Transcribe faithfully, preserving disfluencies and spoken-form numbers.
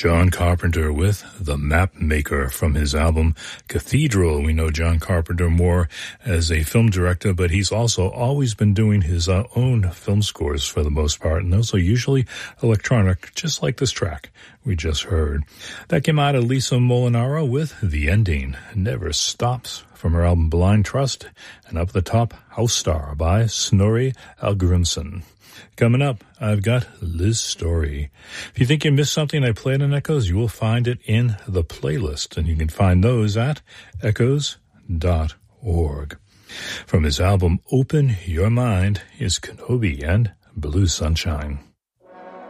John Carpenter with The Map Maker from his album Cathedral. We know John Carpenter more as a film director, but he's also always been doing his uh, own film scores for the most part, and those are usually electronic, just like this track we just heard. That came out of Lisa Molinaro with The Ending Never Stops from her album Blind Trust, and up at the top, House Star by Snorri Algrimsson. Coming up, I've got Liz Story. If you think you missed something I played on Echoes, you will find it in the playlist, and you can find those at echoes dot org. From his album Open Your Mind is Kenobi and Blue Sunshine.